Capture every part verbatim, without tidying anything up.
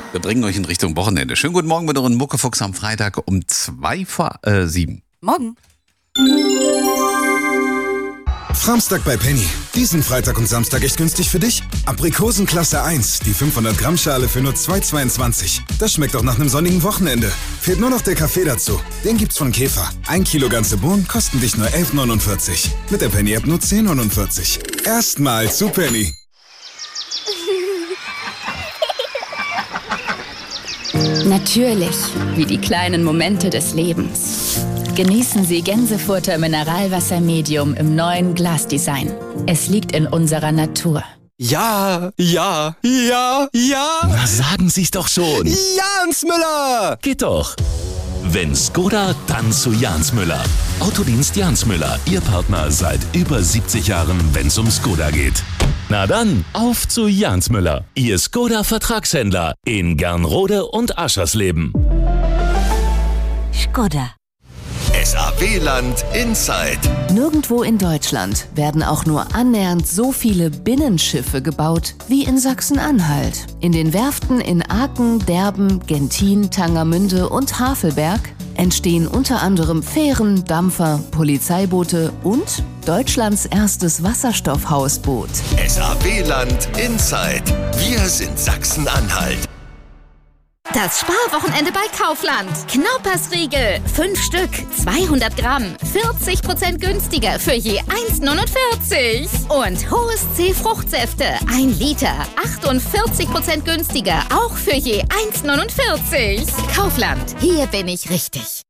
Wir bringen euch in Richtung Wochenende. Schönen guten Morgen mit euren Muckefuchs am Freitag um zwei vor äh, sieben. Morgen. Framstag bei Penny. Diesen Freitag und Samstag echt günstig für dich. Aprikosen Klasse eins, die fünfhundert Gramm Schale für nur zwei Euro zweiundzwanzig. Das schmeckt auch nach einem sonnigen Wochenende. Fehlt nur noch der Kaffee dazu. Den gibt's von Käfer. Ein Kilo ganze Bohnen kosten dich nur elf Euro neunundvierzig. Mit der Penny-App nur zehn Euro neunundvierzig. Erstmal zu Penny. Natürlich, wie die kleinen Momente des Lebens. Genießen Sie Gänsefurter Mineralwasser Medium im neuen Glasdesign. Es liegt in unserer Natur. Ja, ja, ja, ja. Na, sagen Sie's doch schon. Jans Müller. Geht doch. Wenn Skoda, dann zu Jans Müller. Autodienst Jans Müller, Ihr Partner seit über siebzig Jahren, wenn's um Skoda geht. Na dann, auf zu Jans Müller, Ihr Skoda-Vertragshändler in Gernrode und Aschersleben. Skoda. S A W-Land Inside. Nirgendwo in Deutschland werden auch nur annähernd so viele Binnenschiffe gebaut wie in Sachsen-Anhalt. In den Werften in Aken, Derben, Gentin, Tangermünde und Havelberg entstehen unter anderem Fähren, Dampfer, Polizeiboote und Deutschlands erstes Wasserstoffhausboot. S A W-Land Inside. Wir sind Sachsen-Anhalt. Das Sparwochenende bei Kaufland. Knaupersriegel. Fünf Stück, zweihundert Gramm. vierzig Prozent günstiger für je eins Euro neunundvierzig. Und Hohes C Fruchtsäfte. Ein Liter. achtundvierzig Prozent günstiger. Auch für je eins Euro neunundvierzig. Kaufland. Hier bin ich richtig.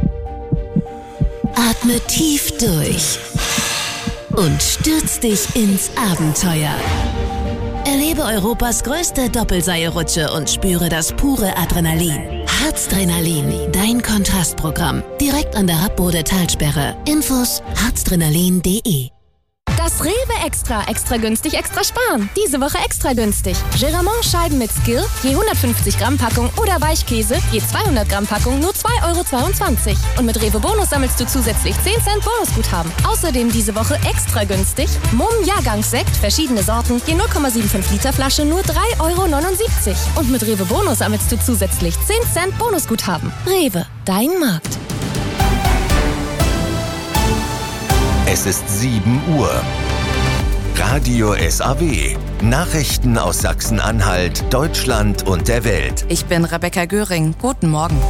Atme tief durch und stürz dich ins Abenteuer. Erlebe Europas größte Doppelseilrutsche und spüre das pure Adrenalin. Harzdrenalin, dein Kontrastprogramm. Direkt an der Habbode-Talsperre. Infos harzdrenalin punkt de. Das Rewe Extra, extra günstig, extra sparen. Diese Woche extra günstig. Geramont Scheiben mit Skill, je hundertfünfzig Gramm Packung oder Weichkäse, je zweihundert Gramm Packung, nur zwei Euro zweiundzwanzig. Und mit Rewe Bonus sammelst du zusätzlich zehn Cent Bonusguthaben. Außerdem diese Woche extra günstig. Mumm Jahrgangssekt, verschiedene Sorten, je null Komma fünfundsiebzig Liter Flasche, nur drei Euro neunundsiebzig. Und mit Rewe Bonus sammelst du zusätzlich zehn Cent Bonusguthaben. Rewe, dein Markt. Es ist sieben Uhr. Radio S A W. Nachrichten aus Sachsen-Anhalt, Deutschland und der Welt. Ich bin Rebecca Göring. Guten Morgen.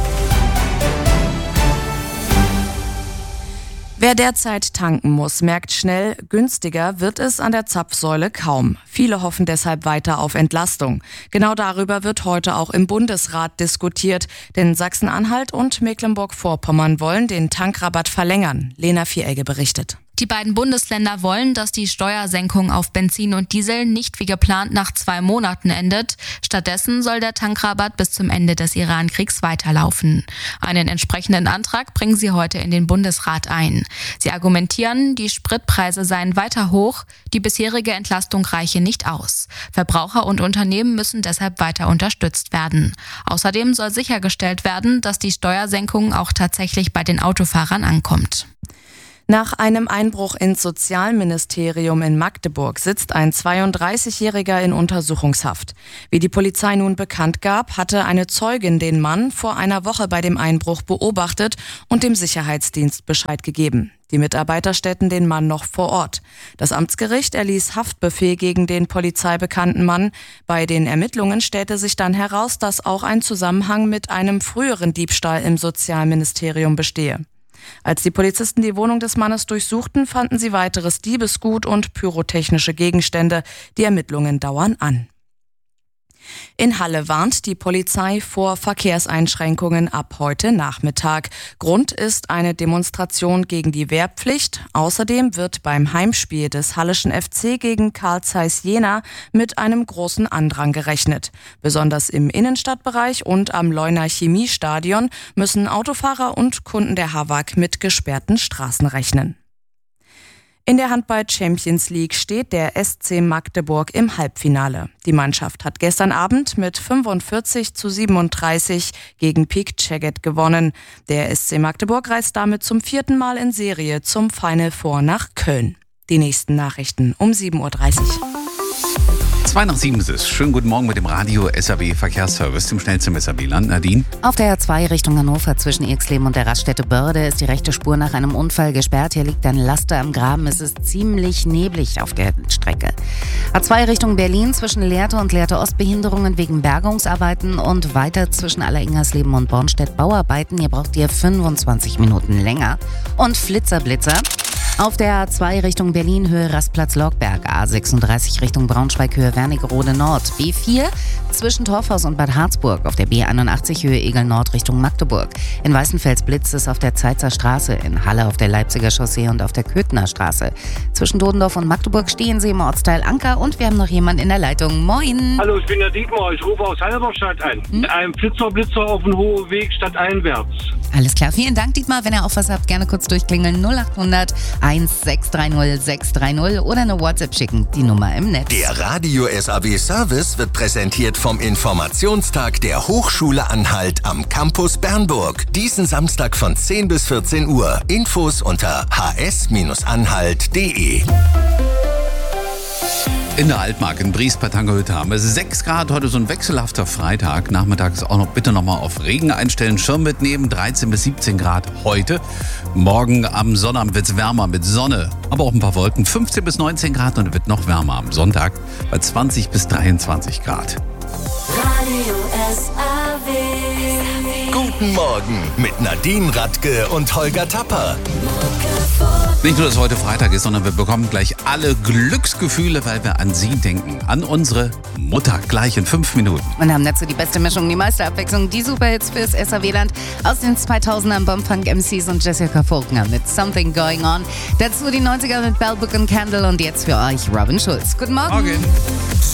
Wer derzeit tanken muss, merkt schnell, günstiger wird es an der Zapfsäule kaum. Viele hoffen deshalb weiter auf Entlastung. Genau darüber wird heute auch im Bundesrat diskutiert, denn Sachsen-Anhalt und Mecklenburg-Vorpommern wollen den Tankrabatt verlängern. Lena Vieregge berichtet. Die beiden Bundesländer wollen, dass die Steuersenkung auf Benzin und Diesel nicht wie geplant nach zwei Monaten endet. Stattdessen soll der Tankrabatt bis zum Ende des Iran-Kriegs weiterlaufen. Einen entsprechenden Antrag bringen sie heute in den Bundesrat ein. Sie argumentieren, die Spritpreise seien weiter hoch, die bisherige Entlastung reiche nicht aus. Verbraucher und Unternehmen müssen deshalb weiter unterstützt werden. Außerdem soll sichergestellt werden, dass die Steuersenkung auch tatsächlich bei den Autofahrern ankommt. Nach einem Einbruch ins Sozialministerium in Magdeburg sitzt ein zweiunddreißigjähriger in Untersuchungshaft. Wie die Polizei nun bekannt gab, hatte eine Zeugin den Mann vor einer Woche bei dem Einbruch beobachtet und dem Sicherheitsdienst Bescheid gegeben. Die Mitarbeiter stellten den Mann noch vor Ort. Das Amtsgericht erließ Haftbefehl gegen den polizeibekannten Mann. Bei den Ermittlungen stellte sich dann heraus, dass auch ein Zusammenhang mit einem früheren Diebstahl im Sozialministerium bestehe. Als die Polizisten die Wohnung des Mannes durchsuchten, fanden sie weiteres Diebesgut und pyrotechnische Gegenstände. Die Ermittlungen dauern an. In Halle warnt die Polizei vor Verkehrseinschränkungen ab heute Nachmittag. Grund ist eine Demonstration gegen die Wehrpflicht. Außerdem wird beim Heimspiel des Halleschen F C gegen Carl Zeiss Jena mit einem großen Andrang gerechnet. Besonders im Innenstadtbereich und am Leuner Chemiestadion müssen Autofahrer und Kunden der H W A G mit gesperrten Straßen rechnen. In der Handball-Champions League steht der S C Magdeburg im Halbfinale. Die Mannschaft hat gestern Abend mit fünfundvierzig zu siebenunddreißig gegen Pick Szeged gewonnen. Der S C Magdeburg reist damit zum vierten Mal in Serie zum Final Four nach Köln. Die nächsten Nachrichten um sieben Uhr dreißig. Zwei nach sieben ist es. Schönen guten Morgen mit dem Radio S A W Verkehrsservice, dem schnellsten S A W-Land. Nadine? Auf der A zwei Richtung Hannover zwischen Exleben und der Raststätte Börde ist die rechte Spur nach einem Unfall gesperrt. Hier liegt ein Laster am Graben. Es ist ziemlich neblig auf der Strecke. A zwei Richtung Berlin zwischen Lehrte und Lehrte Ost Behinderungen wegen Bergungsarbeiten und weiter zwischen Alleringhersleben und Bornstedt Bauarbeiten. Hier braucht ihr fünfundzwanzig Minuten länger. Und Flitzer Blitzer. Auf der A zwei Richtung Berlin Höhe Rastplatz Logberg, A sechsunddreißig Richtung Braunschweig Höhe Wernigerode Nord, B vier zwischen Torfhaus und Bad Harzburg, auf der B einundachtzig Höhe Egel Nord Richtung Magdeburg. In Weißenfels blitzt es auf der Zeitzer Straße, in Halle auf der Leipziger Chaussee und auf der Köthener Straße. Zwischen Dodendorf und Magdeburg stehen sie im Ortsteil Anker und wir haben noch jemanden in der Leitung. Moin! Hallo, ich bin der Dietmar, ich rufe aus Halberstadt an. Hm? Ein Flitzer-Blitzer auf dem Hohen Weg stadteinwärts. Alles klar, vielen Dank Dietmar. Wenn ihr auch was habt, gerne kurz durchklingeln. null achthundert eins sechs drei null sechs drei null oder eine WhatsApp schicken. Die Nummer im Netz. Der Radio S A W Service wird präsentiert vom Informationstag der Hochschule Anhalt am Campus Bernburg. Diesen Samstag von zehn bis vierzehn Uhr. Infos unter h s anhalt punkt d e. In der Altmark in Briest bei Tangerhütte haben wir sechs Grad. Heute so ein wechselhafter Freitag. Nachmittags auch noch bitte nochmal auf Regen einstellen. Schirm mitnehmen. dreizehn bis siebzehn Grad heute. Morgen am Sonnabend wird es wärmer mit Sonne. Aber auch ein paar Wolken. fünfzehn bis neunzehn Grad und es wird noch wärmer am Sonntag bei zwanzig bis dreiundzwanzig Grad. Radio S A W. Guten Morgen mit Nadine Radke und Holger Tapper. Nicht nur, dass heute Freitag ist, sondern wir bekommen gleich alle Glücksgefühle, weil wir an Sie denken. An unsere Mutter. Gleich in fünf Minuten. Und haben dazu die beste Mischung, die meiste Abwechslung, die Superhits fürs S A W-Land aus den zweitausendern Bombfunk M Cs und Jessica Faulkner mit Something Going On. Dazu die neunziger mit Bell Book and Candle und jetzt für euch Robin Schulz. Guten Morgen. Morgen.